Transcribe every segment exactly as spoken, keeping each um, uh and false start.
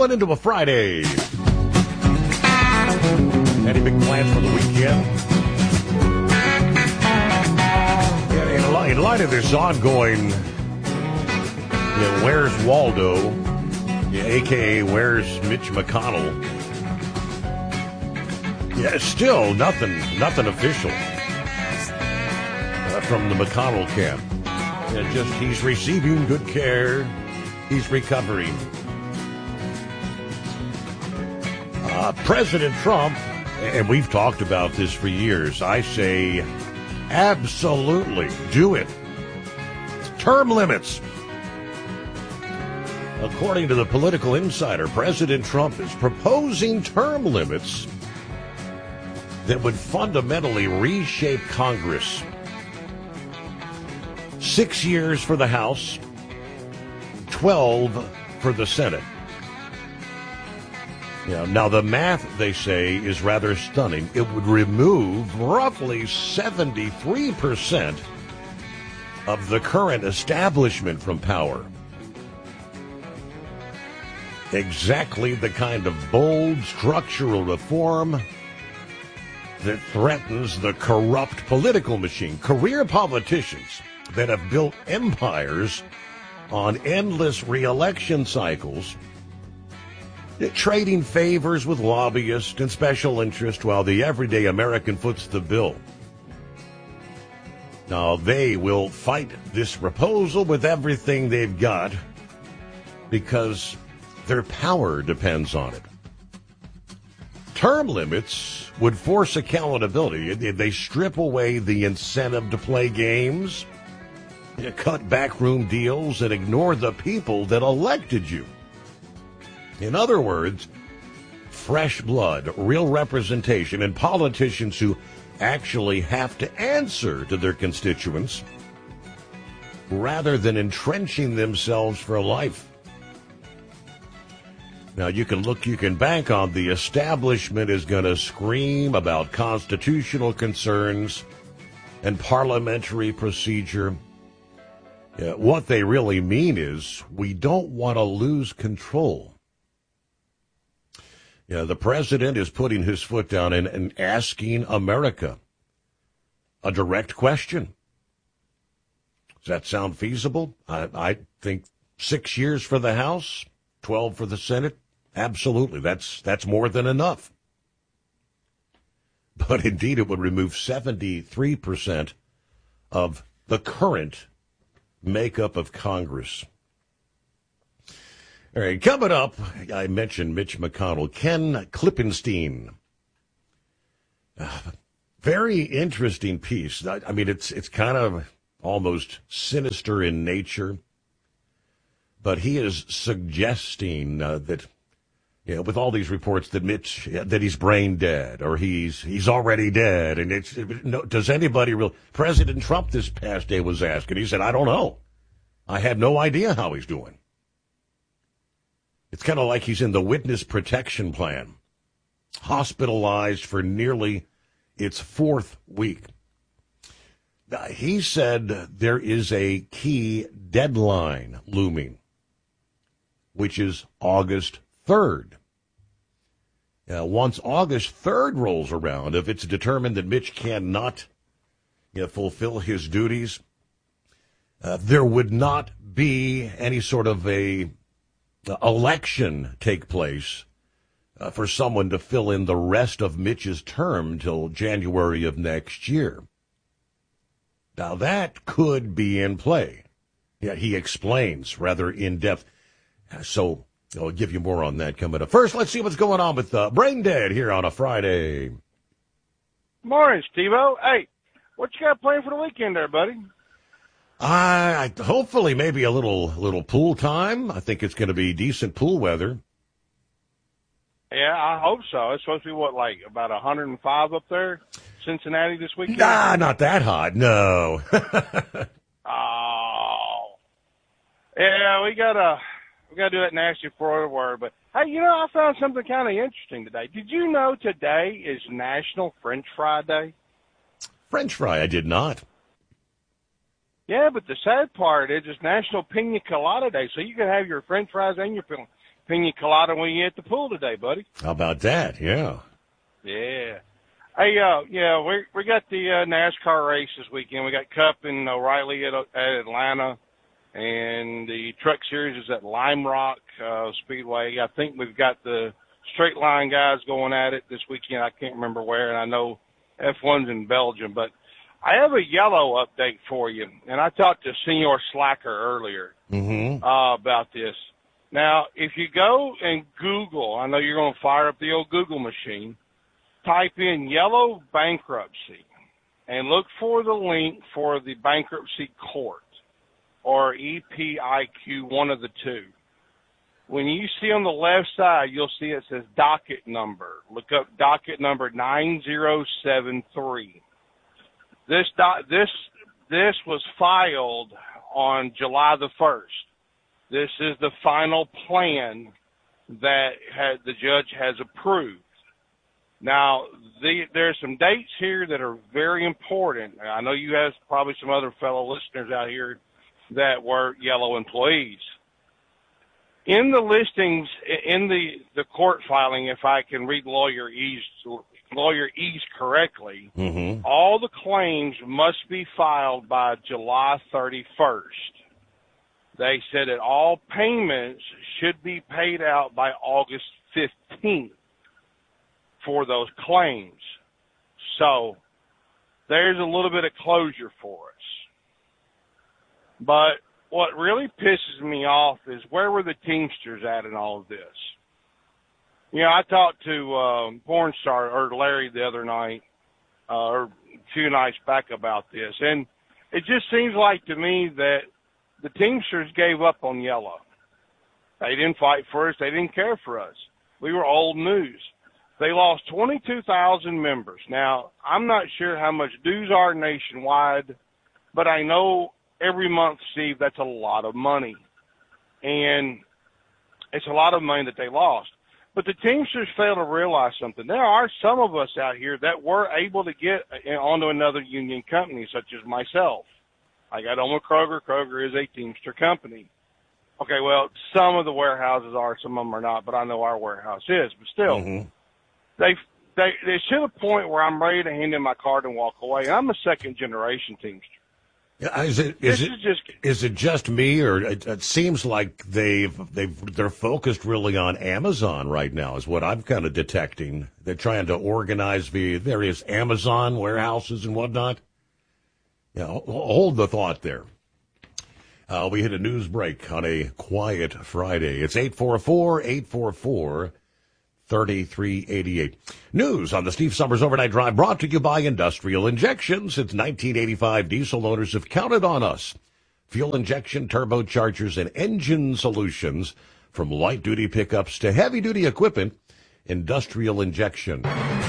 rolling into a Friday. Any big plans for the weekend? Yeah, in, light, in light of this ongoing, you know, Where's Waldo, yeah, a k a. Where's Mitch McConnell? Yeah, still nothing, nothing official uh, from the McConnell camp. Yeah, just he's receiving good care. He's recovering. Uh, President Trump, and we've talked about this for years, I say absolutely do it. Term limits. According to the Political Insider, President Trump is proposing term limits that would fundamentally reshape Congress. Six years for the House, twelve for the Senate. Yeah, now, the math, they say, is rather stunning. It would remove roughly seventy-three percent of the current establishment from power. Exactly the kind of bold structural reform that threatens the corrupt political machine. Career politicians that have built empires on endless re-election cycles, trading favors with lobbyists and special interests while the everyday American foots the bill. Now, they will fight this proposal with everything they've got because their power depends on it. Term limits would force accountability. They strip away the incentive to play games, cut backroom deals, and ignore the people that elected you. In other words, fresh blood, real representation, and politicians who actually have to answer to their constituents rather than entrenching themselves for life. Now, you can look, you can bank on the establishment is going to scream about constitutional concerns and parliamentary procedure. Yeah, what they really mean is we don't want to lose control. Yeah, the president is putting his foot down and, and asking America a direct question. Does that sound feasible? I, I think six years for the House, twelve for the Senate. Absolutely. That's that's more than enough. But indeed, it would remove seventy-three percent of the current makeup of Congress. All right, coming up, I mentioned Mitch McConnell. Ken Klippenstein. Uh, very interesting piece. I, I mean, it's it's kind of almost sinister in nature. But he is suggesting uh, that, you know, with all these reports that Mitch, that he's brain dead or he's he's already dead. And it's, no, does anybody really? President Trump this past day was asked, and he said, I don't know. I have no idea how he's doing. It's kind of like he's in the witness protection plan, hospitalized for nearly its fourth week. Uh, he said there is a key deadline looming, which is August third. Uh, once August third rolls around, if it's determined that Mitch cannot, you know, fulfill his duties, uh, there would not be any sort of a uh, election take place uh, for someone to fill in the rest of Mitch's term till January of next year. Now, that could be in play. Yeah, he explains rather in depth. So I'll give you more on that coming up. First, let's see what's going on with uh, Brain Dead here on a Friday. Morning, Steve-O. Hey, what you got planned for the weekend there, buddy? I, I hopefully maybe a little little pool time. I think it's going to be decent pool weather. Yeah, I hope so. It's supposed to be, what, like about one hundred five up there, Cincinnati this weekend? Nah, not that hot, no. Oh. Yeah, we got to we got to do that nasty forward. But, hey, you know, I found something kind of interesting today. Did you know today is National French Fry Day? French fry, I did not. Yeah, but the sad part is it's National Pina Colada Day, so you can have your French fries and your pina colada when you at the pool today, buddy. How about that? Yeah. Yeah. Hey, uh, yeah, we we got the uh, NASCAR race this weekend. We got Cup and O'Reilly at, at Atlanta, and the Truck Series is at Lime Rock uh, Speedway. I think we've got the straight line guys going at it this weekend. I can't remember where, and I know F one's in Belgium. But I have a yellow update for you, and I talked to Senior Slacker earlier Mm-hmm. uh, about this. Now, if you go and Google, I know you're going to fire up the old Google machine, type in yellow bankruptcy and look for the link for the bankruptcy court or E P I Q, one of the two. When you see on the left side, you'll see it says docket number. Look up docket number nine zero seven three. This doc, this this was filed on July the first. This is the final plan that had, the judge has approved. Now, the, there's some dates here that are very important. I know you have probably some other fellow listeners out here that were yellow employees. In the listings, in the, the court filing, if I can read Lawyer E's, Lawyer E's correctly, Mm-hmm. all the claims must be filed by July thirty-first. They said that all payments should be paid out by August fifteenth. For those claims. So there's a little bit of closure for us. But what really pisses me off is where were the Teamsters at in all of this? You know, I talked to um, Porn Star or Larry the other night, uh, or a few nights back about this, and it just seems like to me that the Teamsters gave up on yellow. They didn't fight for us. They didn't care for us. We were old news. They lost twenty-two thousand members. Now, I'm not sure how much dues are nationwide, but I know every month, Steve, that's a lot of money. And it's a lot of money that they lost. But the Teamsters fail to realize something. There are some of us out here that were able to get onto another union company, such as myself. I got on with Kroger. Kroger is a Teamster company. Okay, well, some of the warehouses are, some of them are not, but I know our warehouse is. But still, Mm-hmm. they they it's to the point where I'm ready to hand in my card and walk away. I'm a second generation Teamster. Yeah, is it is This it is just is it just me, or it, it seems like they've they've they're focused really on Amazon right now? Is what I'm kind of detecting. They're trying to organize via various Amazon warehouses and whatnot. Yeah, hold the thought there. Uh, we hit a news break on a quiet Friday. It's eight four four, eight four four, three three eight eight. News on the Steve Summers Overnight Drive brought to you by Industrial Injection. Since nineteen eighty-five, diesel owners have counted on us. Fuel injection, turbochargers, and engine solutions from light-duty pickups to heavy-duty equipment. Industrial Injection.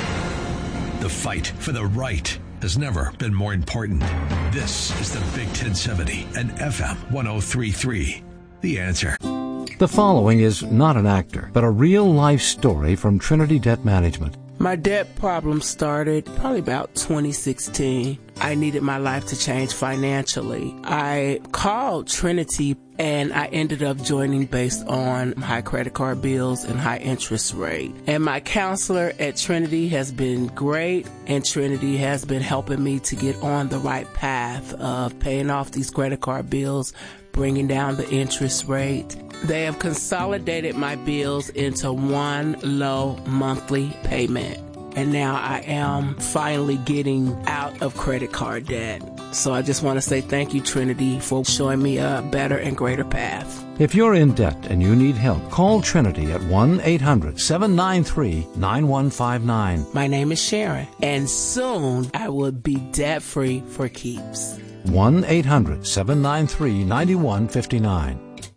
The fight for the right has never been more important. This is the Big ten seventy and F M one oh three point three. The Answer. The following is not an actor, but a real-life story from Trinity Debt Management. My debt problem started probably about twenty sixteen. I needed my life to change financially. I called Trinity and I ended up joining based on high credit card bills and high interest rate. And my counselor at Trinity has been great, and Trinity has been helping me to get on the right path of paying off these credit card bills, bringing down the interest rate. They have consolidated my bills into one low monthly payment. And now I am finally getting out of credit card debt. So I just want to say thank you, Trinity, for showing me a better and greater path. If you're in debt and you need help, call Trinity at one eight hundred seven nine three nine one five nine. My name is Sharon, and soon I will be debt-free for keeps. one eight hundred seven nine three nine one five nine.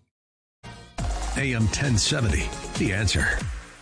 A M ten seventy. The Answer.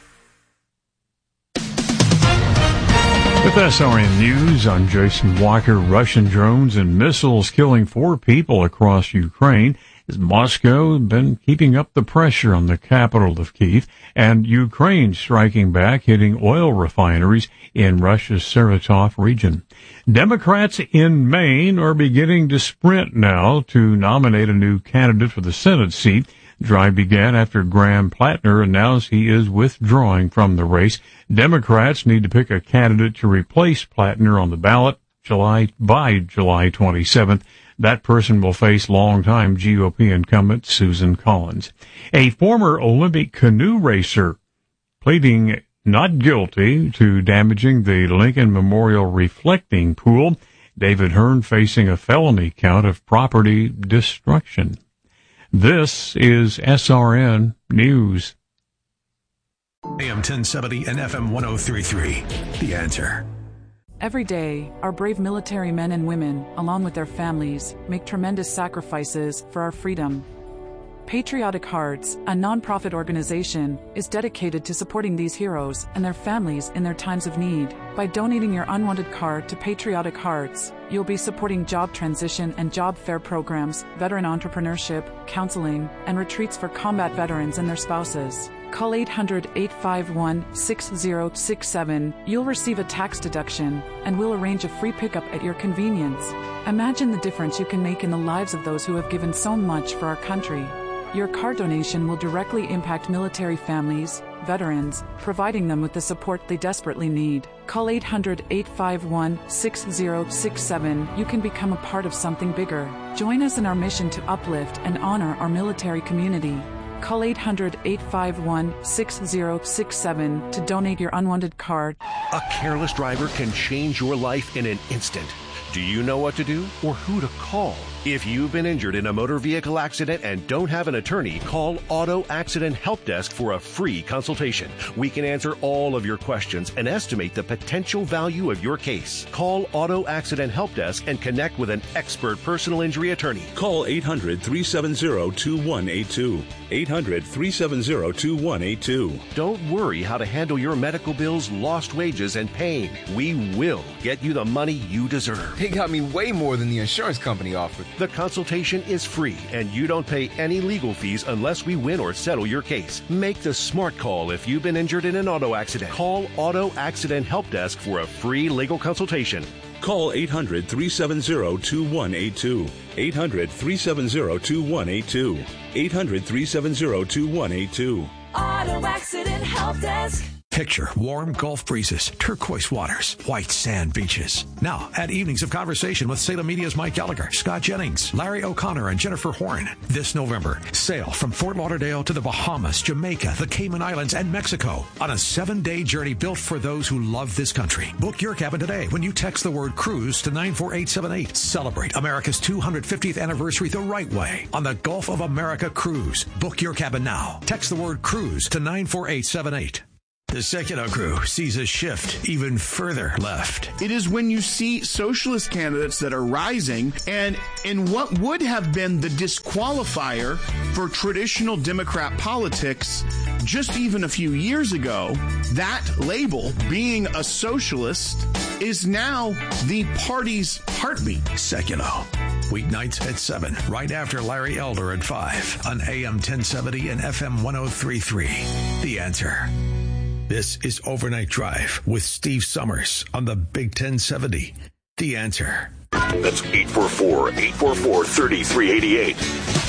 With S R N News, I'm Jason Walker. Russian drones and missiles killing four people across Ukraine as Moscow has been keeping up the pressure on the capital of Kyiv, and Ukraine striking back, hitting oil refineries in Russia's Saratov region. Democrats in Maine are beginning to sprint now to nominate a new candidate for the Senate seat. The drive began after Graham Plattner announced he is withdrawing from the race. Democrats need to pick a candidate to replace Plattner on the ballot July by July twenty-seventh. That person will face longtime G O P incumbent Susan Collins. A former Olympic canoe racer pleading not guilty to damaging the Lincoln Memorial reflecting pool. David Hearn facing a felony count of property destruction. This is S R N News. A M ten seventy and F M one oh three point three. The Answer. Every day, our brave military men and women, along with their families, make tremendous sacrifices for our freedom. Patriotic Hearts, a nonprofit organization, is dedicated to supporting these heroes and their families in their times of need. By donating your unwanted card to Patriotic Hearts, you'll be supporting job transition and job fair programs, veteran entrepreneurship, counseling, and retreats for combat veterans and their spouses. Call eight hundred, eight five one, six zero six seven. You'll receive a tax deduction, and we'll arrange a free pickup at your convenience. Imagine the difference you can make in the lives of those who have given so much for our country. Your card donation will directly impact military families, veterans, providing them with the support they desperately need. Call eight hundred, eight five one, six zero six seven. You can become a part of something bigger. Join us in our mission to uplift and honor our military community. Call eight hundred, eight five one, six zero six seven to donate your unwanted card. A careless driver can change your life in an instant. Do you know what to do or who to call? If you've been injured in a motor vehicle accident and don't have an attorney, call Auto Accident Help Desk for a free consultation. We can answer all of your questions and estimate the potential value of your case. Call Auto Accident Help Desk and connect with an expert personal injury attorney. Call eight hundred, three seven zero, two one eight two. eight hundred, three seven zero, two one eight two. Don't worry how to handle your medical bills, lost wages, and pain. We will get you the money you deserve. They got me way more than the insurance company offered. The consultation is free, and you don't pay any legal fees unless we win or settle your case. Make the smart call if you've been injured in an auto accident. Call Auto Accident Help Desk for a free legal consultation. Call eight hundred, three seven zero, two one eight two. eight hundred, three seven zero, two one eight two. eight hundred, three seven zero, two one eight two. Auto Accident Help Desk. Picture warm Gulf breezes, turquoise waters, white sand beaches. Now, at Evenings of Conversation with Salem Media's Mike Gallagher, Scott Jennings, Larry O'Connor, and Jennifer Horn. This November, sail from Fort Lauderdale to the Bahamas, Jamaica, the Cayman Islands, and Mexico on a seven-day journey built for those who love this country. Book your cabin today when you text the word cruise to nine four eight seven eight. Celebrate America's two hundred fiftieth anniversary the right way on the Gulf of America Cruise. Book your cabin now. Text the word cruise to nine four eight seven eight. The Secular Crew sees a shift even further left. It is when you see socialist candidates that are rising, and in what would have been the disqualifier for traditional Democrat politics just even a few years ago, that label, being a socialist, is now the party's heartbeat. Secular. Weeknights at seven, right after Larry Elder at five on A M ten seventy and F M one oh three point three. The Answer. This is Overnight Drive with Steve Summers on the Big ten seventy. The Answer. That's eight four four, eight four four, three three eight eight.